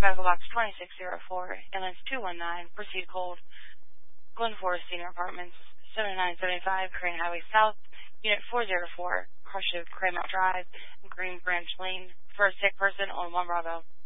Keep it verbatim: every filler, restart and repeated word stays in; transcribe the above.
Medical Box twenty-six oh four, Inlands two one nine, proceed hold. Glen Forest Senior Apartments, seventy-nine seventy-five, Crane Highway South, Unit four oh four, Crush of Craymount Drive, Green Branch Lane, for a sick person on one Bravo.